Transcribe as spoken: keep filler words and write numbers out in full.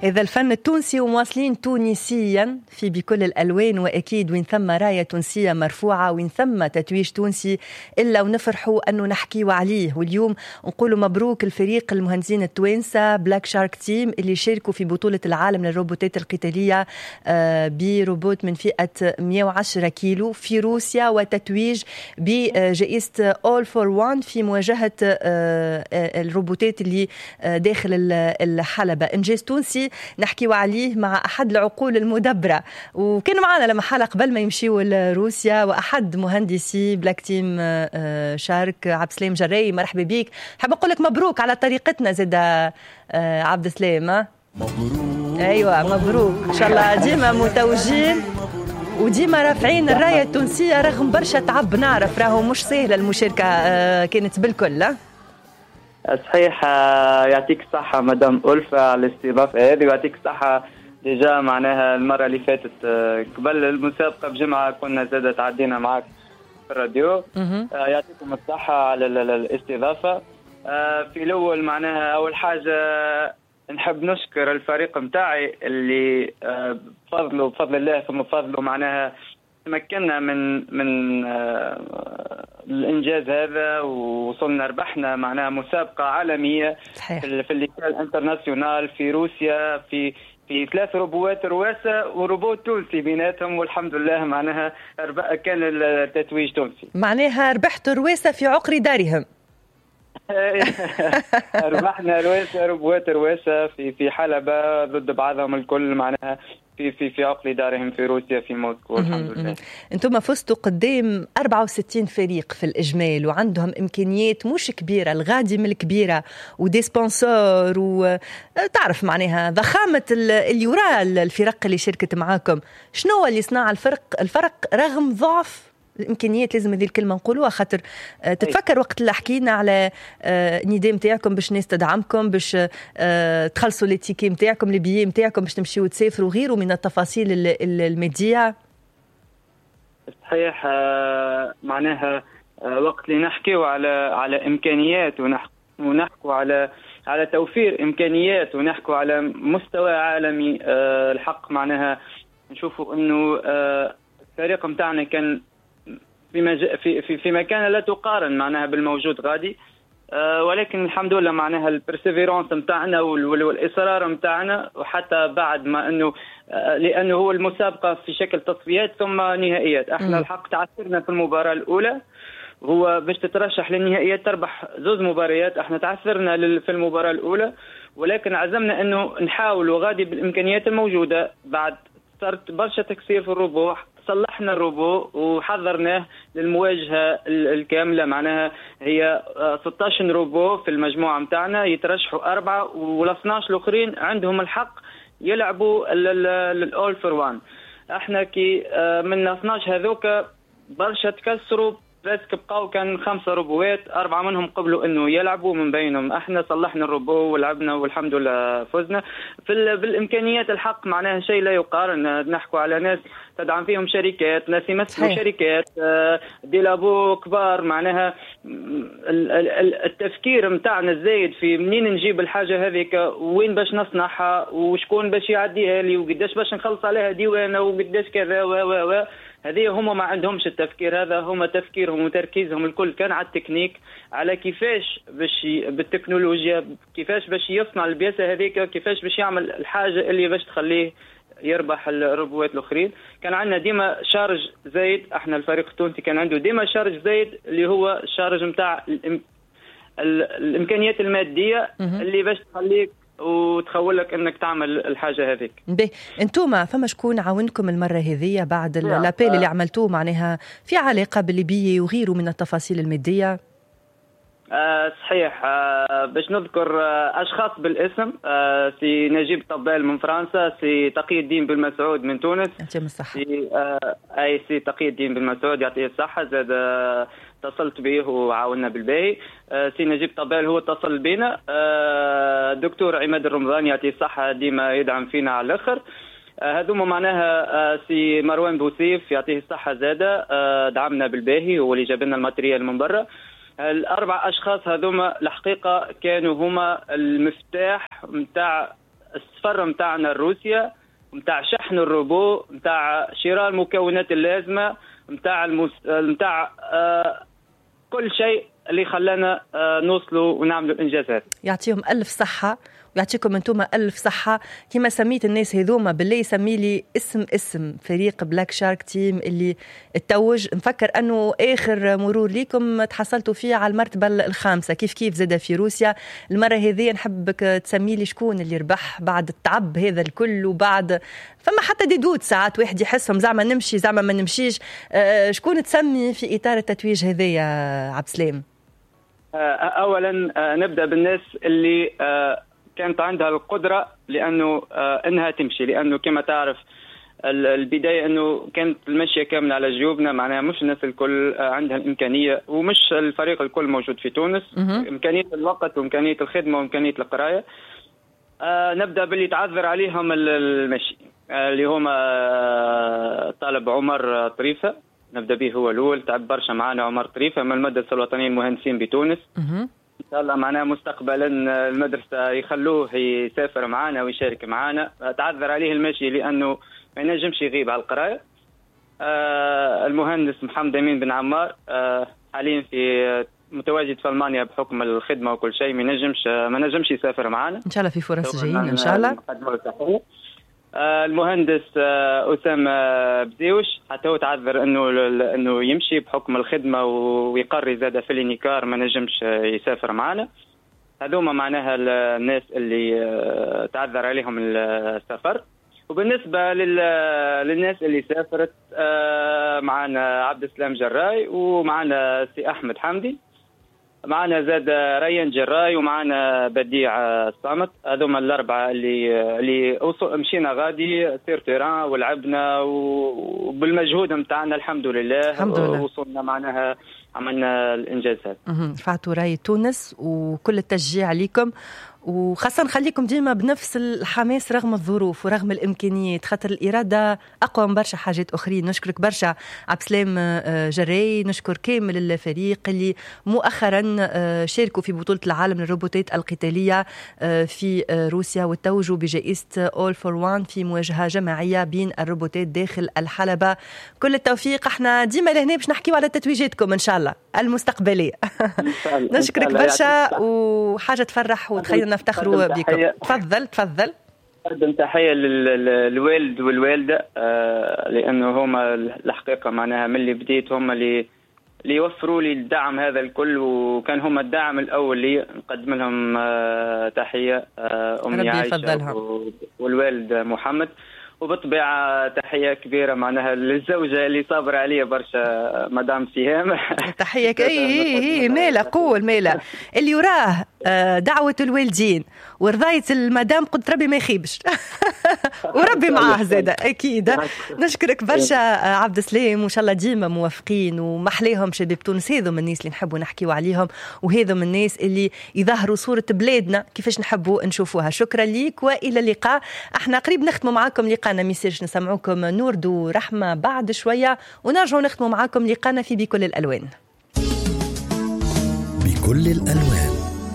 إذا الفن التونسي ومواصلين تونسيا في بكل الألوان، وأكيد وين ثم راية تونسية مرفوعة، وين ثم تتويج تونسي إلا ونفرحوا أنه نحكيوا عليه. واليوم نقولوا مبروك الفريق المهندسين التوانسة بلاك شارك تيم اللي شاركوا في بطولة العالم للروبوتات القتالية بروبوت من فئة مئة وعشرة كيلو في روسيا، وتتويج بجائزة All for One في مواجهة الروبوتات اللي داخل الحلبة. إنجاز تونسي نحكيوا عليه مع أحد العقول المدبرة، وكان معنا لما حلقة قبل ما يمشيوا لروسيا وأحد مهندسي بلاك تيم شارك عبد السلام جراي. مرحبا بيك، حاب أقول لك مبروك على طريقتنا زاد عبد السلام. مبروك. أيوة مبروك، إن شاء الله ديما متوجين وديما رافعين الراية التونسية رغم برشا تعب. نعرف راهو مش سهلة المشاركة كانت بالكل. صحيح، يعطيك الصحة مدام ألفة على الاستضافة هذه، ويعطيك الصحة ديجا معناها المرة اللي فاتت قبل المسابقة بجمعة كنا زادة تعدينا معك في الراديو. يعطيكم الصحة على الاستضافة. في الأول معناها أول حاجة نحب نشكر الفريق متاعي اللي بفضله بفضل الله ثم بفضله معناها تمكنا من من الانجاز هذا، ووصلنا ربحنا معناها مسابقه عالميه صحيح. في الليكال الانترناسيونال في روسيا في في ثلاث روبوات رواسه وروبوت تونسي بيناتهم، والحمد لله معناها كان التتويج تونسي. معناها ربحتوا رواسه في عقر دارهم. ربحنا رواسه روبوات رواسه في في حلبة ضد بعضهم الكل معناها في في في عقل دارهم في روسيا في موسكو. الحمد لله. انتم فزتوا قدام أربعة وستين فريق في الإجمال، وعندهم إمكانيات مش كبيرة، الغادم الكبيرة ودي سبونسور، وتعرف معناها ضخامة اللي وراء الفرق اللي شاركت معاكم. شنو اللي صنع الفرق الفرق رغم ضعف الامكانيات؟ لازم هذه الكلمه نقولوها خاطر تتفكر وقت اللي حكينا على النداء نتاعكم باش الناس تدعمكم، باش تخلصوا لي تيكي نتاعكم، لي بيي نتاعكم باش تمشيوا تسافروا، غيره من التفاصيل الماديه. صحيح، معناها وقت اللي نحكيوا على على امكانيات ونحكوا على على توفير امكانيات ونحكوا على مستوى عالمي، الحق معناها نشوفوا انه الفريق متاعنا كان في مج... في في في مكان لا تقارن معناها بالموجود غادي، أه ولكن الحمد لله معناها البرسيفيرونس نتاعنا وال... والاصرار نتاعنا، وحتى بعد ما انه أه لانه هو المسابقه في شكل تصفيات ثم نهائيات. احنا الحق تعثرنا في المباراه الاولى، هو باش تترشح للنهائيات تربح زوج مباريات، احنا تعثرنا لل... في المباراه الاولى، ولكن عزمنا انه نحاول وغادي بالامكانيات الموجوده. بعد صارت برشا تكسير في الروبو، صلحنا الروبو وحضرناه للمواجهة الكاملة. معناها هي ستة عشر روبو في المجموعة متاعنا، يترشحوا أربعة والاثناش الآخرين عندهم الحق يلعبوا الأول فور وان. احنا كي من اثناش هذوك برشا تكسروا، بس بقاو كان خمسة روبوات، أربعة منهم قبلوا إنه يلعبوا، من بينهم إحنا صلحنا الروبو ولعبنا والحمد لله فزنا. في بالإمكانيات الحق معناها شيء لا يقارن. نحكوا على ناس تدعم فيهم شركات، ناس يمثلوا شركات ديلابو كبار. معناها التفكير متاعنا الزايد في منين نجيب الحاجة هذيك، وين باش نصنعها، وشكون باش يعديها لي، وقداش باش نخلص عليها ديوانة، وقداش كذا و و و هذه هم ما عندهمش التفكير هذا. هم تفكيرهم وتركيزهم الكل كان على التكنيك، على كيفاش باش بالتكنولوجيا كيفاش باش يصنع البياسة هذيك، كيفاش باش يعمل الحاجة اللي باش تخليه يربح الروبوات الأخرين. كان عندنا ديما شارج زايد، احنا الفريق التونسي كان عنده ديما شارج زايد اللي هو الشارج متاع الإم... الإمكانيات المادية اللي باش تخليك وتخول لك انك تعمل الحاجه هذيك. باهي، انتوما فما شكون عاونكم المره هذه بعد الابيل اللي عملتوه معناها في علاقه بالليبيه وغيره من التفاصيل الماديه؟ آه صحيح. آه باش نذكر آه اشخاص بالاسم، آه سي نجيب طبال من فرنسا، سي تقي الدين بن مسعود من تونس، يعطيهم الصحه. سي آه اي سي تقي الدين بن مسعود يعطيه الصحه، زاد آه اتصلت به وعاوننا بالباهي. آه سي نجيب طبال هو اتصل بينا. آه دكتور عماد الرمضان يعطيه الصحه ديما يدعم فينا على الاخر. آه هذوما معناها آه سي مروان بوسيف يعطيه الصحه زاده، آه دعمنا بالباهي، هو اللي جاب لنا الماتريال من برا. الأربع أشخاص هذوما الحقيقة كانوا هما المفتاح متاع السفر متاعنا لروسيا، متاع شحن الروبو، متاع شراء المكونات اللازمة، متاع المس... متاع آه كل شيء اللي خلانا آه نوصلوا ونعملوا الإنجاز هذا. يعطيهم ألف صحة ويعطيكم انتم ألف صحة. كما سميت الناس هذوما بالله يسمي لي اسم اسم فريق بلاك شارك تيم اللي اتوج. نفكر أنه آخر مرور ليكم تحصلتوا فيه على المرتبة الخامسة، كيف كيف زاد في روسيا. المرة هذه نحبك تسمي لي شكون اللي ربح بعد التعب هذا الكل، وبعد فما حتى دي دود ساعات واحد يحسهم زعما نمشي زعما ما نمشيش. أه شكون تسمي في إطار التتويج هذا يا عبد السلام؟ أولا نبدأ بالناس اللي كانت عندها القدرة لأنه إنها تمشي، لأنه كما تعرف البداية أنه كانت المشية كاملة على جيوبنا، معناها مش الناس الكل عندها الإمكانية ومش الفريق الكل موجود في تونس. إمكانية الوقت وإمكانية الخدمة وإمكانية القراية. نبدأ باللي تعذر عليهم المشي اللي هما طالب عمر طريفة، نبدأ به هو الأول. تعب برشا معنا عمر طريفة من المدرسة الوطنية المهندسين بتونس. إن شاء الله معناه مستقبلا المدرسة يخلوه يسافر معنا ويشارك معنا. تعذر عليه المشي لأنه ما ينجمش يغيب على القراية. آه المهندس محمد أمين بن عمار آه حاليا في متواجد في ألمانيا بحكم الخدمة وكل شيء، ما نجمش ما نجمش يسافر معنا. إن شاء الله في فرص جايين إن شاء الله. آه المهندس آه أسامة بزيوش حتى هو تعذر انه انه يمشي بحكم الخدمه ويقرر زاد في الانكار ما نجمش يسافر معنا. هذوما معناها الناس اللي آه تعذر عليهم السفر. وبالنسبه للناس اللي سافرت آه معنا عبد السلام جراي، ومعنا سي احمد حمدي، معنا زاد ريان جراي، ومعنا بديع الصامت. هذوما الأربعة اللي اللي مشينا غادي سير تيران ولعبنا، وبالمجهود متاعنا الحمد لله, الحمد لله. وصلنا معناها عملنا الإنجاز هذا. رفعتوا راي تونس وكل التشجيع لكم، وخاصة نخليكم ديما بنفس الحماس رغم الظروف ورغم الإمكانيات، خاطر الإرادة أقوى من برشا حاجات أخرين. نشكرك برشا عبد السلام جراي، نشكر كامل الفريق اللي مؤخرا شاركوا في بطولة العالم للروبوتات القتالية في روسيا وتوجوا بجائزة All for One في مواجهة جماعية بين الروبوتات داخل الحلبة. كل التوفيق. احنا ديما لهنا باش نحكيو على تتويجاتكم إن شاء الله المستقبلية. نشكرك برشا وحاجة تفرح وتخيل نفتخروا بكم. تفضل تفضل. أقدم تحية للوالد والوالدة آه لأنه هما الحقيقة معناها من اللي بديت هما اللي اللي يوفروا لي الدعم هذا الكل، وكان هما الدعم الأول لي. نقدم لهم آه تحية آه أمي عائشة والوالد محمد، وبطبيعة تحية كبيرة معناها للزوجة اللي صابرة عليا برشا مدام سهام. تحية اي اي مالا قول مالا اللي يراه دعوة الوالدين ورضاية المدام قلت ربي ما يخيبش. وربي معاه زادة أكيد. نشكرك برشا عبد السلام، وإن شاء الله ديما موافقين ومحليهم شباب تونس. هذو من الناس اللي نحبوا نحكيو عليهم، وهذو من الناس اللي يظهروا صورة بلادنا كيفاش نحبوا نشوفوها. شكرا ليك وإلى اللقاء. احنا قريب نختموا معاكم لقانا ميساج نسمعوكم نورد ورحمة بعد شوية، ونرجعوا نختموا معاكم لقانا في بكل الألوان. بكل الألوان.